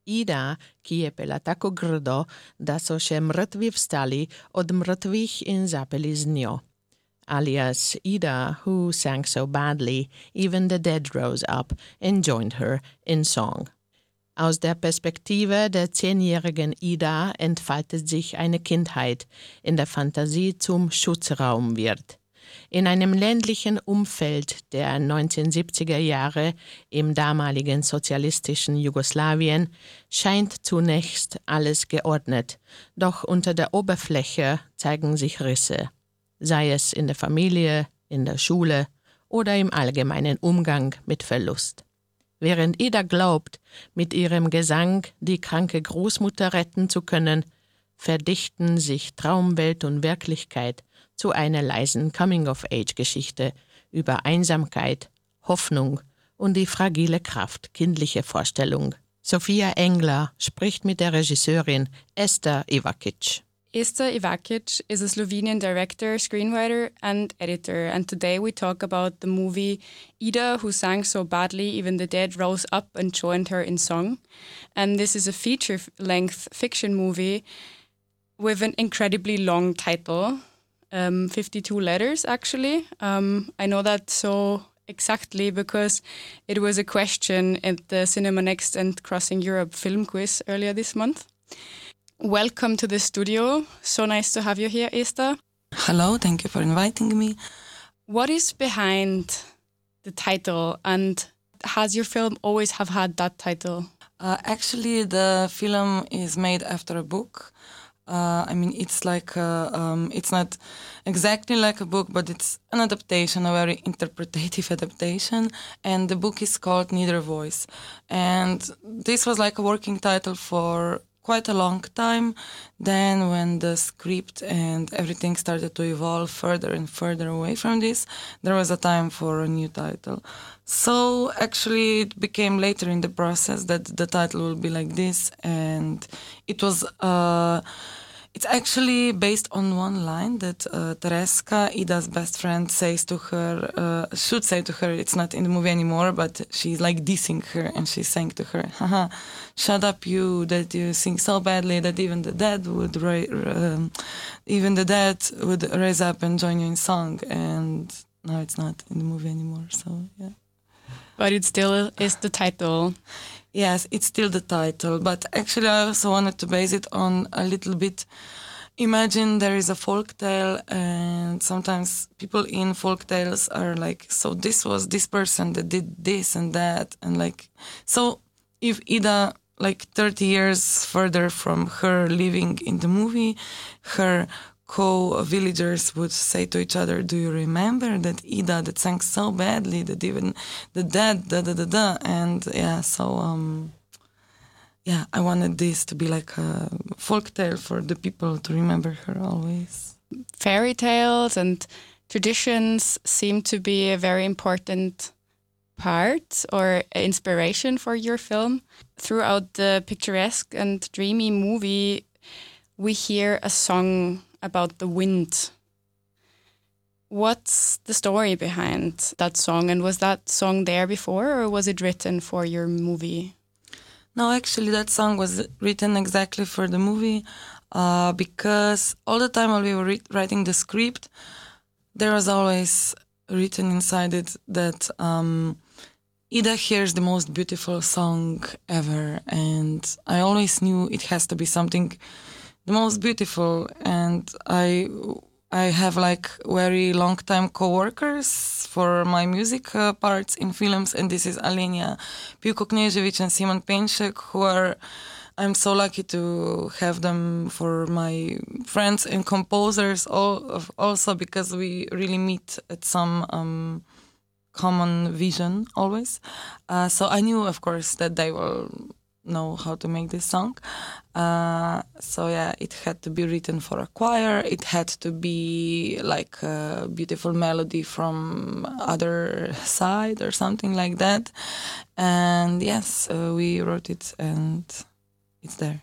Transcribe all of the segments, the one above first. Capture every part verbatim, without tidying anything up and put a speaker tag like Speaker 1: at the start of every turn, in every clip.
Speaker 1: Ida, ki je pela tako grdo, da so še mrtvi vstali od mrtvih in zapeli z njo. Alias Ida, who sang so badly, even the dead rose up and joined her in song. Aus der Perspektive der zehnjährigen Ida entfaltet sich eine Kindheit, in der Fantasie zum Schutzraum wird. In einem ländlichen Umfeld der neunzehnhundertsiebziger Jahre im damaligen sozialistischen Jugoslawien scheint zunächst alles geordnet, doch unter der Oberfläche zeigen sich Risse, sei es in der Familie, in der Schule oder im allgemeinen Umgang mit Verlust. Während Ida glaubt, mit ihrem Gesang die kranke Großmutter retten zu können, verdichten sich Traumwelt und Wirklichkeit zu einer leisen Coming-of-Age-Geschichte über Einsamkeit, Hoffnung und die fragile Kraft kindlicher Vorstellung. Sophia Engler spricht mit der Regisseurin Esther Ivakic.
Speaker 2: Esther Ivakic is a Slovenian director, screenwriter and editor, and today we talk about the movie Ida, who sang so badly even the dead rose up and joined her in song. And this is a feature-length fiction movie with an incredibly long title, um, fifty-two letters actually. Um, I know that so exactly because it was a question at the Cinema Next and Crossing Europe film quiz earlier this month. Welcome to the studio. So nice to have you here, Esther.
Speaker 3: Hello, thank you for inviting me.
Speaker 2: What is behind the title, and has your film always have had that title?
Speaker 3: Uh, actually, the film is made after a book. Uh, I mean, it's like a, um, it's not exactly like a book, but it's an adaptation, a very interpretative adaptation. And the book is called Neither Voice. And this was like a working title for quite a long time. Then when the script and everything started to evolve further and further away from this, there was a time for a new title. So actually it became later in the process that the title will be like this, and it was uh, it's actually based on one line that uh, Tereska, Ida's best friend, says to her, uh, should say to her, it's not in the movie anymore, but she's like dissing her, and she's saying to her, haha, shut up you, that you sing so badly that even the dead would ra- um, even the dead would raise up and join you in song. And now it's not in the movie anymore, so yeah.
Speaker 2: But it still is the title.
Speaker 3: Yes, it's still the title, but actually I also wanted to base it on a little bit. Imagine there is a folk tale, and sometimes people in folk tales are like, so this was this person that did this and that, and like, so if Ida, like thirty years further from her living in the movie, her co-villagers would say to each other, do you remember that Ida that sang so badly that even the dead, da da da da, and yeah, so um, yeah, I wanted this to be like a folktale for the people to remember her always.
Speaker 2: Fairy tales and traditions seem to be a very important part or inspiration for your film. Throughout the picturesque and dreamy movie, we hear a song about the wind. What's the story behind that song, and was that song there before, or was it written for your movie?
Speaker 3: No, actually that song was written exactly for the movie uh, because all the time while we were re- writing the script, there was always written inside it that um, Ida hears the most beautiful song ever, and I always knew it has to be something the most beautiful. And I I have like very long time co-workers for my music uh, parts in films, and this is Alenja Pivko-Knežević and Simon Penšek, who are, I'm so lucky to have them for my friends and composers all of, also because we really meet at some um, common vision always. Uh, so I knew, of course, that they will know how to make this song. Uh, so yeah, it had to be written for a choir. It had to be like a beautiful melody from other side or something like that. And yes, uh, we wrote it and it's there.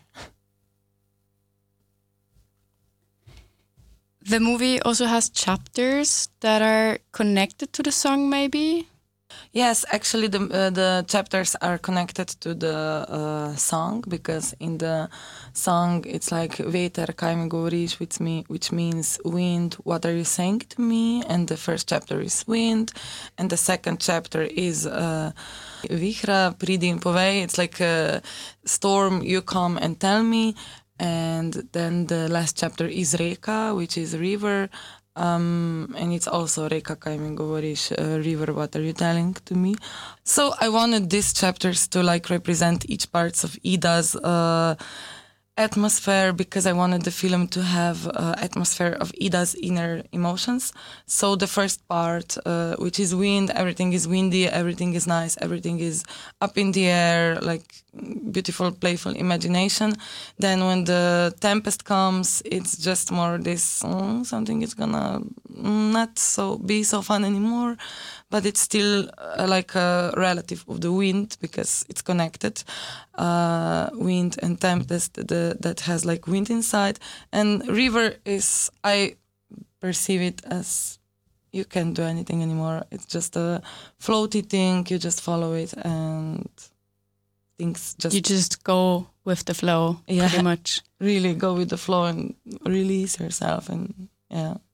Speaker 2: The movie also has chapters that are connected to the song, maybe?
Speaker 3: Yes, actually, the uh, the chapters are connected to the uh, song, because in the song it's like "Veter, kaj mi govoriš," which me which means wind. What are you saying to me? And the first chapter is wind, and the second chapter is uh, Vihra, pridi in povej. It's like a storm. You come and tell me. And then the last chapter is Reka, which is river. Um, and it's also Reka, kaj mi govoriš, uh, river, what are you telling to me? So I wanted these chapters to like represent each parts of Ida's uh, atmosphere, because I wanted the film to have uh, atmosphere of Ida's inner emotions. So the first part, uh, which is wind, everything is windy, everything is nice, everything is up in the air, like beautiful, playful imagination. Then when the tempest comes, it's just more this, oh, something is gonna not so be so fun anymore, but it's still uh, like a relative of the wind, because it's connected. Uh, wind and tempest, the, that has like wind inside. And river is, I perceive it as you can't do anything anymore. It's just a floaty thing. You just follow it and things just...
Speaker 2: You just go with the flow,
Speaker 3: yeah,
Speaker 2: pretty much.
Speaker 3: Really go with the flow and release yourself. And yeah.